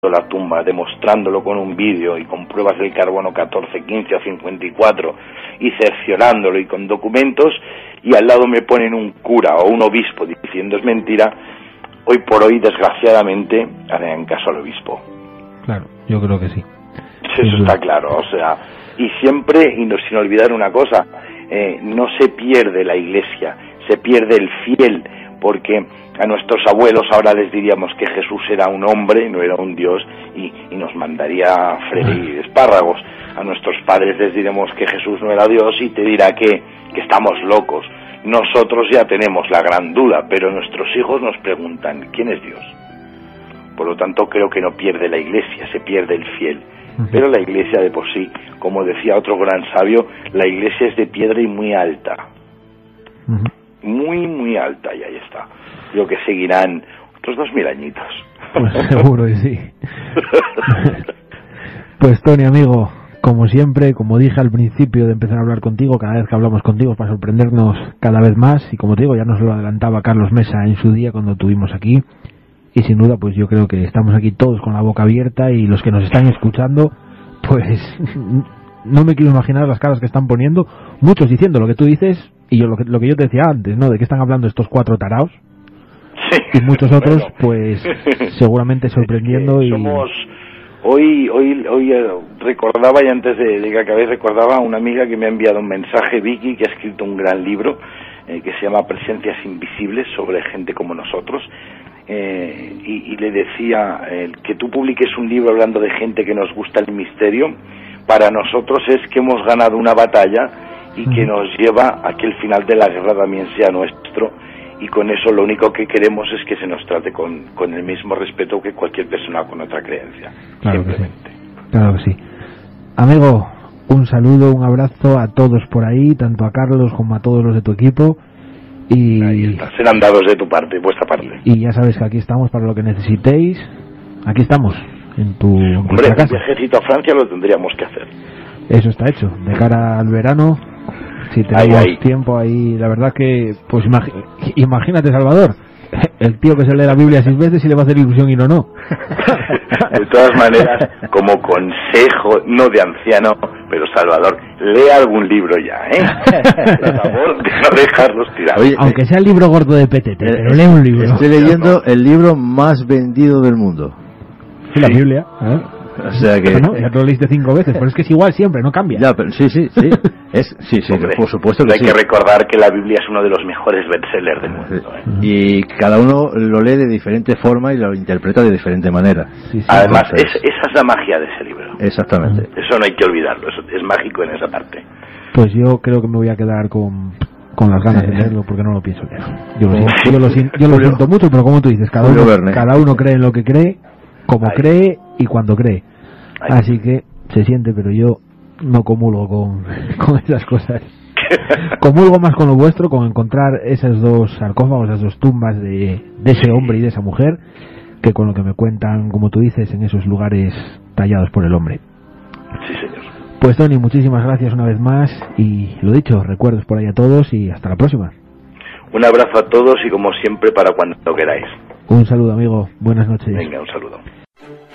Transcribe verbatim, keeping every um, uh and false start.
la tumba, demostrándolo con un vídeo y con pruebas del carbono catorce, quince o cincuenta y cuatro y cerciorándolo y con documentos, y al lado me ponen un cura o un obispo diciendo es mentira, hoy por hoy desgraciadamente harán caso al obispo. Claro, yo creo que sí. Eso está claro, o sea, y siempre, y no, sin olvidar una cosa, eh, no se pierde la Iglesia, se pierde el fiel, porque a nuestros abuelos ahora les diríamos que Jesús era un hombre, no era un Dios, y, y nos mandaría a freír espárragos. A nuestros padres les diremos que Jesús no era Dios y te dirá que, que estamos locos. Nosotros ya tenemos la gran duda, pero nuestros hijos nos preguntan, ¿quién es Dios? Por lo tanto, creo que no pierde la Iglesia, se pierde el fiel. Uh-huh. Pero la Iglesia de por sí, como decía otro gran sabio, la Iglesia es de piedra y muy alta. Uh-huh. Muy, muy alta, y ahí está. Creo que seguirán otros dos mil añitos. Pues seguro que sí. Pues Tony, amigo, como siempre, como dije al principio de empezar a hablar contigo, cada vez que hablamos contigo para sorprendernos cada vez más, y como te digo, ya nos lo adelantaba Carlos Mesa en su día cuando estuvimos aquí, y sin duda pues yo creo que estamos aquí todos con la boca abierta, y los que nos están escuchando, pues no me quiero imaginar las caras que están poniendo, muchos diciendo lo que tú dices, y yo lo que, lo que yo te decía antes, ¿no? De qué están hablando estos cuatro taraos. Sí, y muchos otros, bueno, pues seguramente sorprendiendo. Es que somos, y hoy hoy hoy recordaba, y antes de, de que acabé, recordaba a una amiga que me ha enviado un mensaje, Vicky, que ha escrito un gran libro eh, que se llama Presencias Invisibles, sobre gente como nosotros, eh, y, y le decía, eh, que tú publiques un libro hablando de gente que nos gusta el misterio, para nosotros es que hemos ganado una batalla y que nos lleva a que el final de la guerra también sea nuestro, y con eso lo único que queremos es que se nos trate con, con el mismo respeto que cualquier persona con otra creencia. Claro simplemente. Que sí. Claro que sí. Amigo, un saludo, un abrazo a todos por ahí, tanto a Carlos como a todos los de tu equipo, y ahí está. Serán dados de tu parte, vuestra parte. Y ya sabes que aquí estamos para lo que necesitéis. Aquí estamos, en tu, Hombre, en casa. Un viajecito a Francia lo tendríamos que hacer. Eso está hecho, de cara al verano. Si tenemos ahí, ahí. tiempo ahí, la verdad que, pues imagi imagínate, Salvador, el tío que se lee la Biblia seis veces y le va a hacer ilusión y no, no. De todas maneras, como consejo, no de anciano, pero Salvador, lee algún libro ya, ¿eh? Por favor, de no dejarlos tirados. Oye, Aunque sea el libro gordo de Petete, eh, pero lee un libro. Estoy leyendo el libro más vendido del mundo. Sí, la Biblia, ¿eh? O sea que no, ya te lo leíste cinco veces, pero es que es igual siempre, no cambia. Ya, pero sí, sí, sí. Es, sí, sí, Hombre, por supuesto que hay sí. que recordar que la Biblia es uno de los mejores bestsellers del mundo, ¿eh? Y cada uno lo lee de diferente forma y lo interpreta de diferente manera. Sí, sí, Además, es, esa es la magia de ese libro. Exactamente. Eso no hay que olvidarlo, eso es mágico en esa parte. Pues yo creo que me voy a quedar con, con las ganas de leerlo, porque no lo pienso leer. Yo lo, siento, yo lo, siento, yo lo siento mucho, pero como tú dices, cada uno, cada uno cree en lo que cree, como Ahí. cree y cuando cree. Ahí. Así que se siente, pero yo no comulgo con, con esas cosas. Comulgo más con lo vuestro, con encontrar esos dos sarcófagos, esas dos tumbas de, de ese hombre y de esa mujer, que con lo que me cuentan, como tú dices, en esos lugares tallados por el hombre. Sí, señor. Pues Tony, muchísimas gracias una vez más, y lo dicho, recuerdos por ahí a todos y hasta la próxima. Un abrazo a todos y como siempre para cuando queráis. Un saludo, amigo, buenas noches. Venga, un saludo.